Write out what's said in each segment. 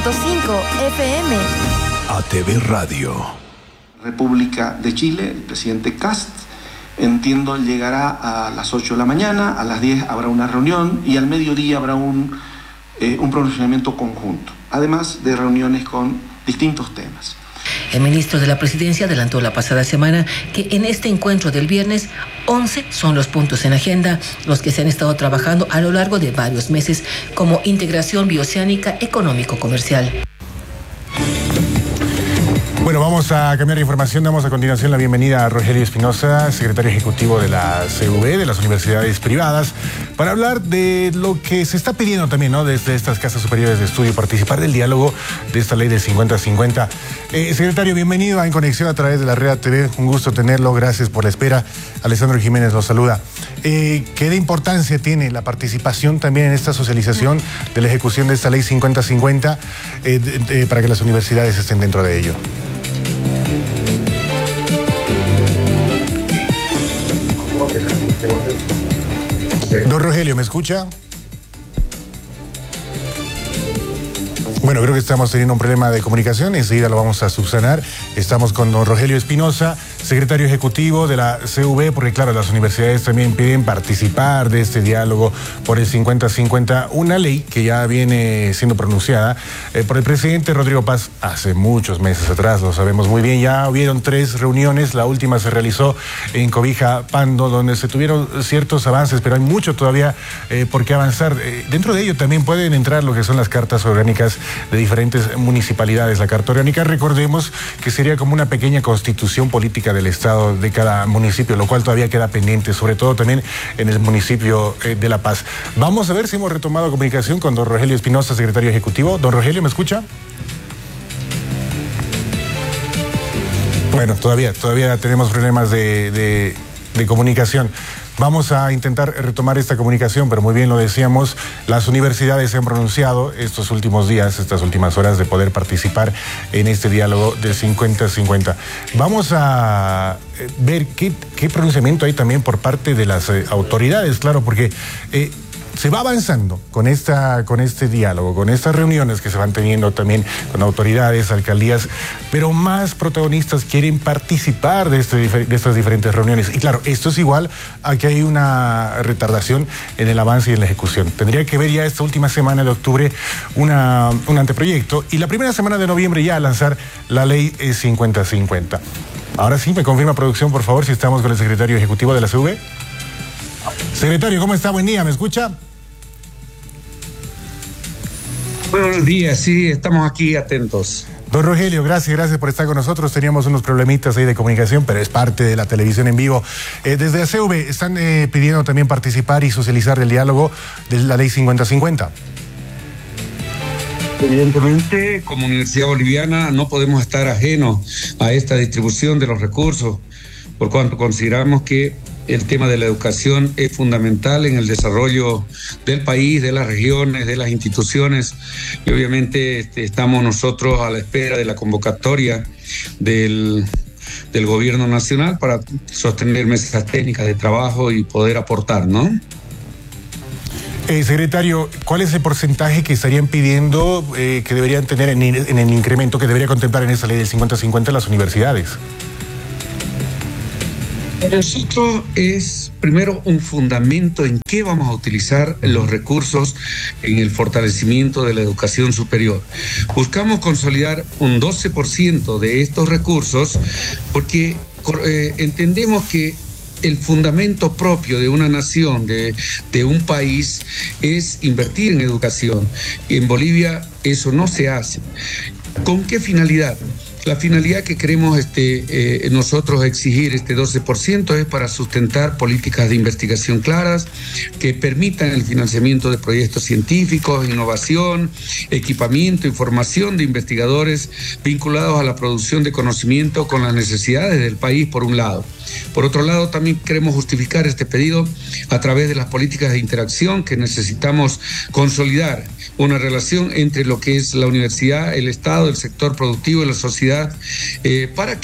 FM. ATV Radio. República de Chile, el presidente Kast, entiendo, llegará a las 8 de la mañana, a las 10 habrá una reunión y al mediodía habrá un pronunciamiento conjunto, además de reuniones con distintos temas. El ministro de la Presidencia adelantó la pasada semana que en este encuentro del viernes 11 son los puntos en agenda, los que se han estado trabajando a lo largo de varios meses, como integración bioceánica económico-comercial. Bueno, vamos a cambiar de información. Damos a continuación la bienvenida a Rogelio Espinosa, secretario ejecutivo de la CV, de las universidades privadas, para hablar de lo que se está pidiendo también, ¿no?, desde estas casas superiores de estudio, participar del diálogo de esta ley del 50-50. Secretario, bienvenido a En Conexión a través de la Red TV. Un gusto tenerlo, gracias por la espera. Alessandro Jiménez lo saluda. ¿Qué de importancia tiene la participación también en esta socialización de la ejecución de esta ley 50-50 para que las universidades estén dentro de ello? Don Rogelio, ¿me escucha? Bueno, creo que estamos teniendo un problema de comunicación, enseguida lo vamos a subsanar. Estamos con don Rogelio Espinosa, secretario ejecutivo de la CV, porque claro, las universidades también piden participar de este diálogo por el 50-50, una ley que ya viene siendo pronunciada por el presidente Rodrigo Paz hace muchos meses atrás, lo sabemos muy bien. Ya hubieron 3 reuniones, la última se realizó en Cobija, Pando, donde se tuvieron ciertos avances, pero hay mucho todavía por qué avanzar. Dentro de ello también pueden entrar lo que son las cartas orgánicas de diferentes municipalidades. La carta orgánica, recordemos que sería como una pequeña constitución política del Estado de cada municipio, lo cual todavía queda pendiente, sobre todo también en el municipio de La Paz. Vamos a ver si hemos retomado comunicación con don Rogelio Espinosa, secretario ejecutivo. Don Rogelio, ¿me escucha? Bueno, todavía tenemos problemas de comunicación. Vamos a intentar retomar esta comunicación, pero muy bien lo decíamos, las universidades se han pronunciado estos últimos días, estas últimas horas, de poder participar en este diálogo del 50-50. Vamos a ver qué pronunciamiento hay también por parte de las autoridades, claro, porque se va avanzando con este diálogo, con estas reuniones que se van teniendo también con autoridades, alcaldías, pero más protagonistas quieren participar de estas diferentes reuniones. Y claro, esto es igual a que hay una retardación en el avance y en la ejecución. Tendría que ver ya esta última semana de octubre un anteproyecto y la primera semana de noviembre ya lanzar la ley 50-50. Ahora sí, me confirma producción, por favor, si estamos con el secretario ejecutivo de la CV. Secretario, ¿cómo está? Buen día, ¿me escucha? Buenos días, sí, estamos aquí atentos. Don Rogelio, gracias por estar con nosotros. Teníamos unos problemitas ahí de comunicación, pero es parte de la televisión en vivo. Desde ACV están pidiendo también participar y socializar del diálogo de la ley 50-50. Evidentemente, como Universidad Boliviana, no podemos estar ajenos a esta distribución de los recursos, por cuanto consideramos que el tema de la educación es fundamental en el desarrollo del país, de las regiones, de las instituciones, y obviamente estamos nosotros a la espera de la convocatoria del gobierno nacional para sostener mesas técnicas de trabajo y poder aportar, ¿no? Secretario, ¿cuál es el porcentaje que estarían pidiendo que deberían tener en el incremento que debería contemplar en esa ley del 50-50 las universidades? Para nosotros es primero un fundamento en qué vamos a utilizar los recursos en el fortalecimiento de la educación superior. Buscamos consolidar un 12% de estos recursos porque entendemos que el fundamento propio de una nación, de un país, es invertir en educación. Y en Bolivia eso no se hace. ¿Con qué finalidad? La finalidad que queremos nosotros exigir este 12% es para sustentar políticas de investigación claras que permitan el financiamiento de proyectos científicos, innovación, equipamiento y formación de investigadores vinculados a la producción de conocimiento con las necesidades del país, por un lado. Por otro lado, también queremos justificar este pedido a través de las políticas de interacción que necesitamos consolidar una relación entre lo que es la universidad, el Estado, el sector productivo y la sociedad, para que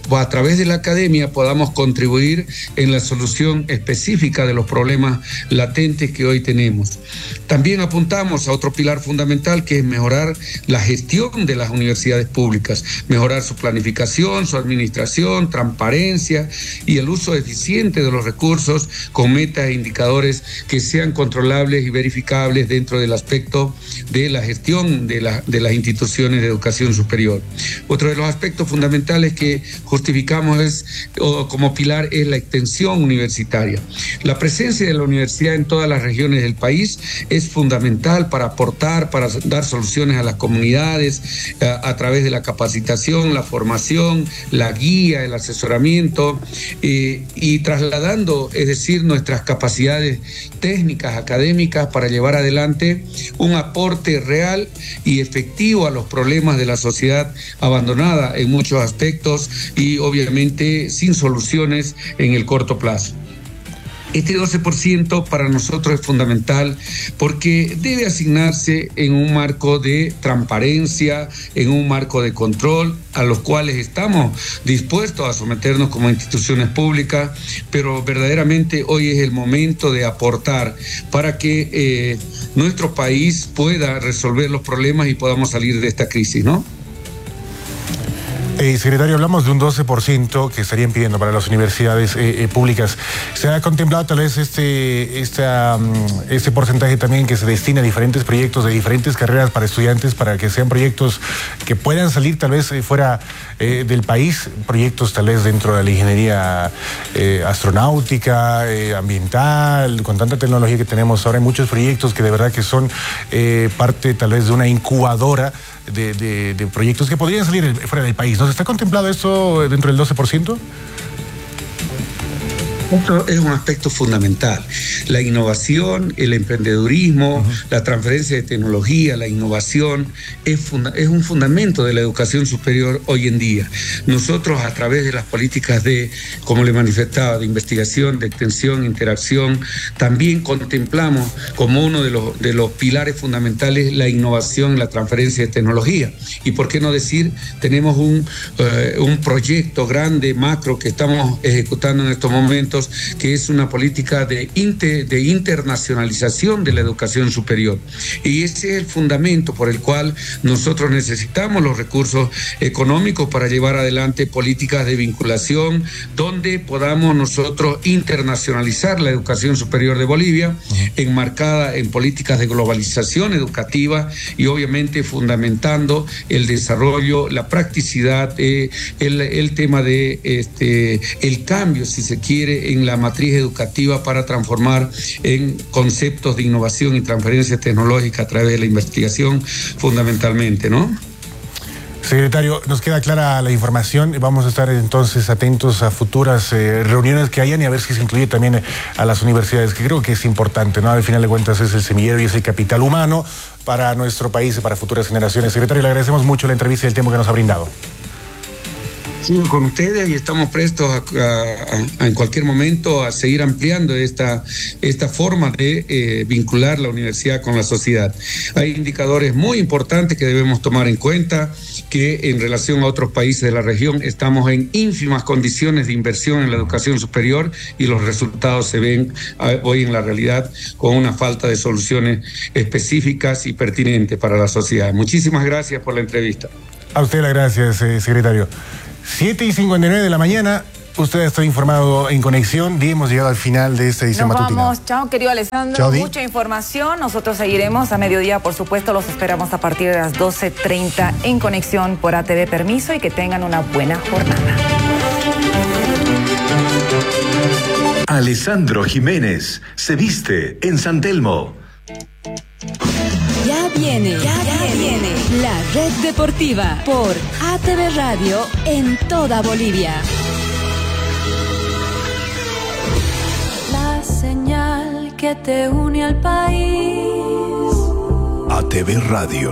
a través de la academia podamos contribuir en la solución específica de los problemas latentes que hoy tenemos. También apuntamos a otro pilar fundamental, que es mejorar la gestión de las universidades públicas, mejorar su planificación, su administración, transparencia y el uso eficiente de los recursos con metas e indicadores que sean controlables y verificables dentro del aspecto de la gestión de las instituciones de educación superior. Otro de los aspectos fundamentales que justificamos como pilar es la extensión universitaria. La presencia de la universidad en todas las regiones del país es fundamental para aportar, para dar soluciones a las comunidades a través de la capacitación, la formación, la guía, el asesoramiento y trasladando, es decir, nuestras capacidades técnicas, académicas para llevar adelante un aporte real y efectivo a los problemas de la sociedad abandonada en muchos aspectos y obviamente sin soluciones en el corto plazo. Este 12% para nosotros es fundamental porque debe asignarse en un marco de transparencia, en un marco de control, a los cuales estamos dispuestos a someternos como instituciones públicas, pero verdaderamente hoy es el momento de aportar para que nuestro país pueda resolver los problemas y podamos salir de esta crisis, ¿no? Secretario, hablamos de un 12% que estarían pidiendo para las universidades públicas. ¿Se ha contemplado tal vez este porcentaje también que se destina a diferentes proyectos de diferentes carreras para estudiantes, para que sean proyectos que puedan salir tal vez fuera del país, proyectos tal vez dentro de la ingeniería astronáutica, ambiental, con tanta tecnología que tenemos ahora? Hay muchos proyectos que de verdad que son parte tal vez de una incubadora de proyectos que podrían salir fuera del país. ¿No está contemplado esto dentro del 12%? Esto es un aspecto fundamental. La innovación, el emprendedurismo, la transferencia de tecnología, la innovación es un fundamento de la educación superior hoy en día. Nosotros, a través de las políticas de, como le manifestaba, de investigación, de extensión, interacción, también contemplamos como uno de los pilares fundamentales la innovación y la transferencia de tecnología. Y por qué no decir, tenemos un proyecto grande, macro, que estamos ejecutando en estos momentos, que es una política de internacionalización de la educación superior. Y ese es el fundamento por el cual nosotros necesitamos los recursos económicos para llevar adelante políticas de vinculación donde podamos nosotros internacionalizar la educación superior de Bolivia, enmarcada en políticas de globalización educativa y obviamente fundamentando el desarrollo, la practicidad, el tema de el cambio, si se quiere, en la matriz educativa para transformar en conceptos de innovación y transferencia tecnológica a través de la investigación fundamentalmente, ¿no? Secretario, nos queda clara la información. Vamos a estar entonces atentos a futuras reuniones que hayan y a ver si se incluye también a las universidades, que creo que es importante, ¿no? Al final de cuentas es el semillero y es el capital humano para nuestro país y para futuras generaciones. Secretario, le agradecemos mucho la entrevista y el tiempo que nos ha brindado. Sigo con ustedes y estamos prestos a en cualquier momento a seguir ampliando esta forma de vincular la universidad con la sociedad. Hay indicadores muy importantes que debemos tomar en cuenta, que en relación a otros países de la región estamos en ínfimas condiciones de inversión en la educación superior y los resultados se ven hoy en la realidad con una falta de soluciones específicas y pertinentes para la sociedad. Muchísimas gracias por la entrevista. A usted las gracias, secretario. 7:59 de la mañana, usted está informado en Conexión y hemos llegado al final de esta edición matutina. Nos vamos, chao querido Alessandro, chao, mucha información, nosotros seguiremos a mediodía, por supuesto, los esperamos a partir de las 12:30 en Conexión por ATV Permiso y que tengan una buena jornada. Alessandro Jiménez se viste en San Telmo. Ya viene la Red Deportiva por ATV Radio en toda Bolivia. La señal que te une al país. ATV Radio.